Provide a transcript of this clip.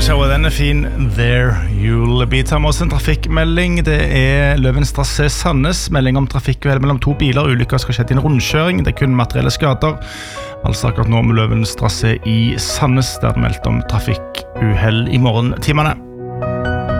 showet, den fin. There you'll be. Tar med oss en trafikkmelding. Det Løvens Trasé Sandnes. Melding om trafikkuhell mellom to biler. Ulykker skal skjedd i en rundkjøring. Det kun materielle skader. Altså akkurat nå med Løvens Trasé i Sandnes. Der det meldt om trafikkuhell i morgentimene.